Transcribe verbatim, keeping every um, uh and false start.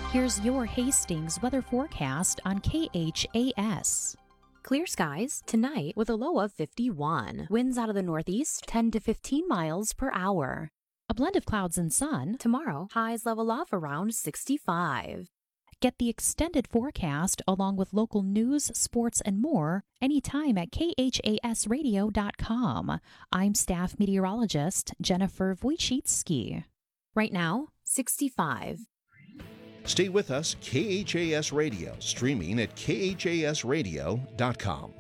Here's your Hastings weather forecast on K H A S. Clear skies tonight with a low of fifty-one. Winds out of the northeast, ten to fifteen miles per hour. A blend of clouds and sun. Tomorrow, highs level off around sixty-five. Get the extended forecast along with local news, sports, and more anytime at K H A S radio dot com. I'm staff meteorologist Jennifer Wojcicki. Right now, sixty-five. Stay with us, K H A S Radio, streaming at K H A S radio dot com.